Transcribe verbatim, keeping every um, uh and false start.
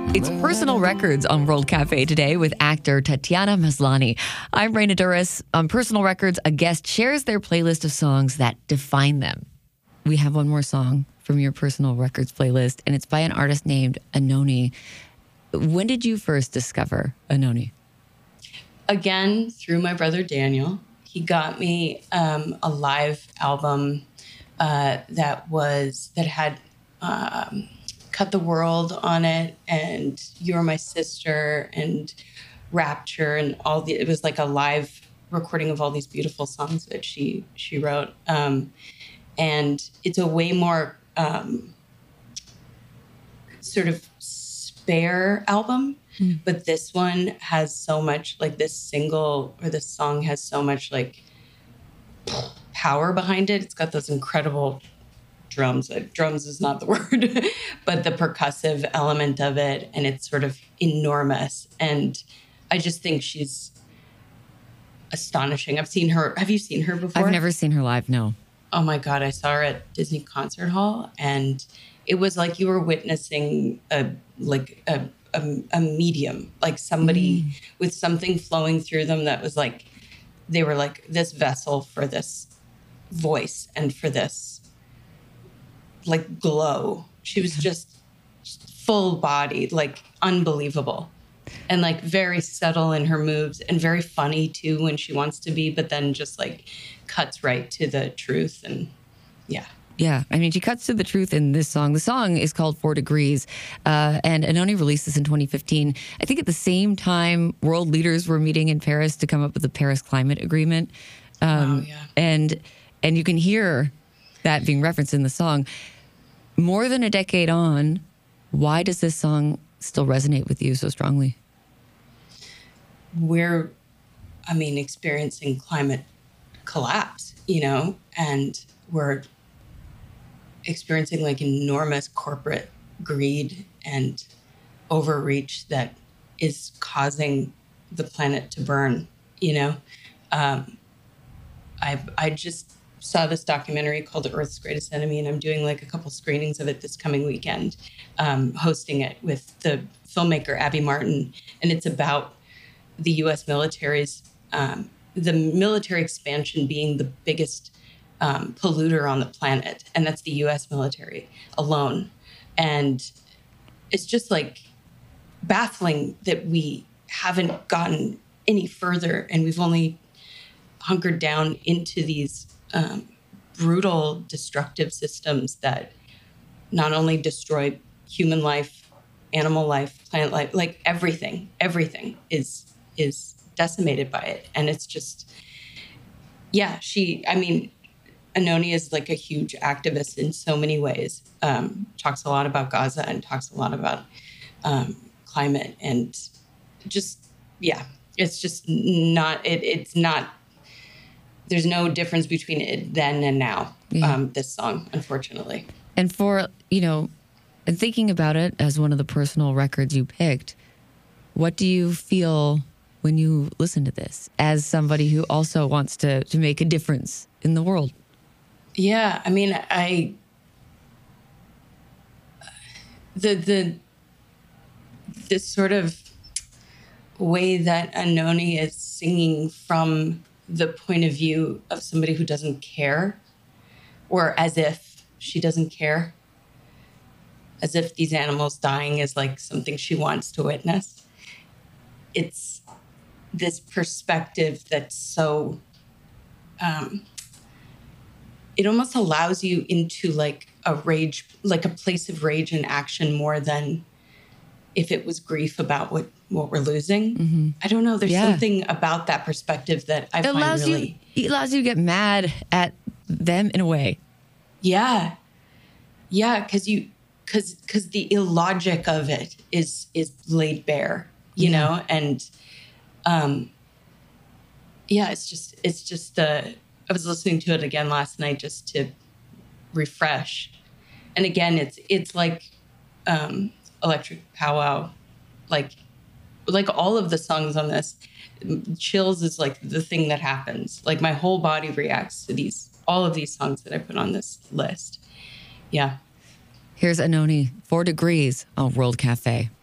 It's Personal Records on World Cafe today with actor Tatiana Maslany. I'm Raina Duras. On Personal Records, a guest shares their playlist of songs that define them. We have one more song from your Personal Records playlist, and it's by an artist named Anohni. When did you first discover Anohni? Again, through my brother Daniel. He got me um, a live album uh, that was that had um, Cut the World on it, and You're My Sister, and Rapture, and all the. It was like a live recording of all these beautiful songs that she she wrote, um, and it's a way more um, sort of spare album. Mm. But this one has so much, like this single or this song has so much like power behind it. It's got those incredible drums. Uh, drums is not the word, but the percussive element of it. And it's sort of enormous. And I just think she's astonishing. I've seen her. Have you seen her before? I've never seen her live, no. Oh my God. I saw her at Disney Concert Hall, and it was like you were witnessing a, like a, A, a medium, like somebody mm. with something flowing through them that was like, they were like this vessel for this voice and for this like glow. She was just full bodied, like unbelievable, and like very subtle in her moves and very funny too when she wants to be, but then just like cuts right to the truth. And yeah. Yeah, I mean, she cuts to the truth in this song. The song is called Four Degrees, uh, and Anohni released this in twenty fifteen. I think at the same time, world leaders were meeting in Paris to come up with the Paris Climate Agreement. Um, oh, yeah. And and you can hear that being referenced in the song. More than a decade on, why does this song still resonate with you so strongly? We're, I mean, experiencing climate collapse, you know, and we're experiencing like enormous corporate greed and overreach that is causing the planet to burn, you know? Um, I I just saw this documentary called The Earth's Greatest Enemy, and I'm doing like a couple screenings of it this coming weekend, um, hosting it with the filmmaker Abby Martin. And it's about the U S military's, um, the military expansion being the biggest Um, polluter on the planet, and that's the U S military alone. And it's just like baffling that we haven't gotten any further, and we've only hunkered down into these um, brutal, destructive systems that not only destroy human life, animal life, plant life, like everything, everything is is decimated by it. And it's just, yeah, she, I mean, Anohni is like a huge activist in so many ways. Um, talks a lot about Gaza and talks a lot about um, climate, and just, yeah, it's just not, it, it's not, there's no difference between it then and now, yeah. um, this song, unfortunately. And for, you know, and thinking about it as one of the personal records you picked, what do you feel when you listen to this as somebody who also wants to, to make a difference in the world? Yeah, I mean, I the the this sort of way that Anohni is singing from the point of view of somebody who doesn't care, or as if she doesn't care, as if these animals dying is like something she wants to witness. It's this perspective that's so um, it almost allows you into like a rage, like a place of rage and action more than if it was grief about what, what we're losing. Mm-hmm. I don't know. There's yeah. something about that perspective that I it find allows really... You, it allows you to get mad at them in a way. Yeah. Yeah, because you, because because the illogic of it is is laid bare, you yeah. know? And um, yeah, it's just, it's just the... I was listening to it again last night just to refresh. And again, it's it's like um, Electric Powwow, like like all of the songs on this. Chills is like the thing that happens. Like my whole body reacts to these, all of these songs that I put on this list. Yeah. Here's Anohni, Four Degrees on World Cafe.